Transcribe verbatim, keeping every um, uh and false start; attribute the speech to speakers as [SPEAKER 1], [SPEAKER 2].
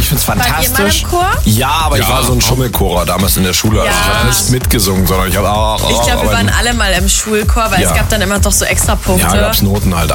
[SPEAKER 1] ich find's fantastisch.
[SPEAKER 2] Wart ihr mal im Chor?
[SPEAKER 1] Ja, aber ja, ich war so ein Schummelchorer damals in der Schule.
[SPEAKER 2] Ja.
[SPEAKER 1] Also ich habe nicht mitgesungen, sondern ich habe...
[SPEAKER 2] Ich glaube, wir waren alle mal im Schulchor, weil
[SPEAKER 1] Ja.
[SPEAKER 2] es gab dann immer doch so extra Punkte.
[SPEAKER 1] Ja, gab's Noten halt.